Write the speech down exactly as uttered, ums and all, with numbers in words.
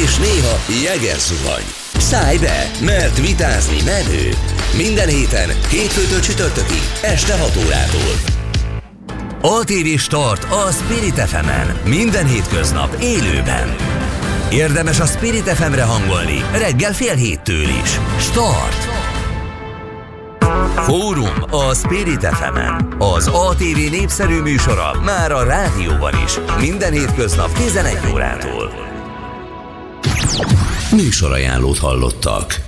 és néha jeges zuhany. Szállj be, mert vitázni menő. Minden héten, hétfőtől csütörtökig, este hat órától. á té vé Start a Spirit ef emen. Minden hétköznap élőben. Érdemes a Spirit ef emre hangolni, reggel fél héttől is. Start! Fórum a Spirit ef emen. Az á té vé népszerű műsora már a rádióban is. Minden hétköznap tizenegy órától. Műsorajánlót hallottak.